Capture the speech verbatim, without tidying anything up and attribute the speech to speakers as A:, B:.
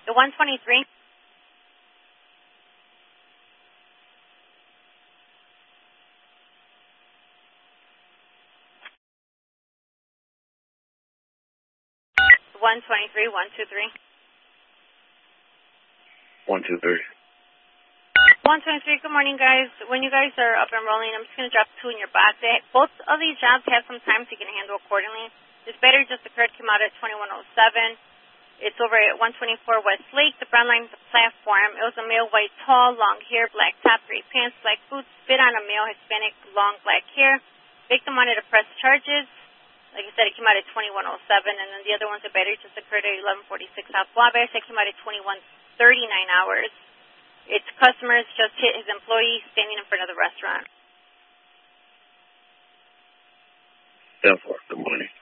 A: The one twenty-three. one twenty-three, one two three.
B: one two three.
A: one twenty-three, good morning, guys. When you guys are up and rolling, I'm just going to drop two in your box. They, both of these jobs have some time so you can handle accordingly. This battery just occurred, came out at twenty-one oh seven. It's over at one twenty-four West Lake. The brown line is a platform. It was a male, white, tall, long hair, black top, gray pants, black boots, spit on a male, Hispanic, long black hair. Victim wanted to press charges. Like I said, it came out at twenty-one oh seven, and then the other one's a battery just occurred at eleven forty-six South Wabash. That came out at twenty-one thirty-nine hours. Its customers just hit his employee standing in front of the restaurant.
B: ten four, good morning.